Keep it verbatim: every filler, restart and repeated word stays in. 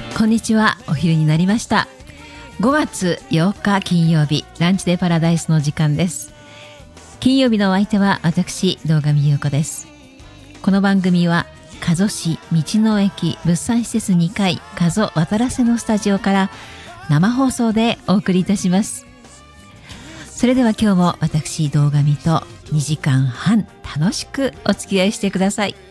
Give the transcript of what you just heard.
こんにちは。お昼になりました。ごがつようか金曜日、ランチでパラダイスの時間です。金曜日のお相手は私、堂上優子です。この番組は加須市道の駅物産施設にかい加須渡良瀬のスタジオから生放送でお送りいたします。それでは今日も私、堂上とにじかんはん楽しくお付き合いしてください。